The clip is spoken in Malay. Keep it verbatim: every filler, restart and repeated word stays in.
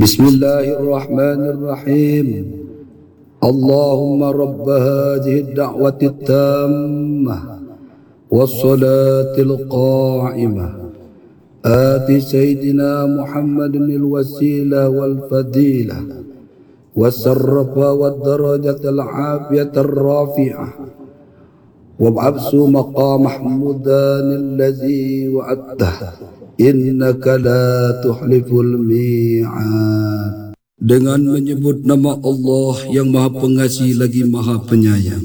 Bismillahirrahmanirrahim. Allahumma rabb hadhihi ad-da'wati at-tammah was-salatil qa'imah ati sayyidina Muhammadin al-wasilah wal-fadilah was-sarrafa wad-darajatal 'afiyatar rafi'ah wab'absu maqam mahmudan allazi wa'adtah innaka la tuhliful mi'ad. Dengan menyebut nama Allah yang Maha Pengasih lagi Maha Penyayang.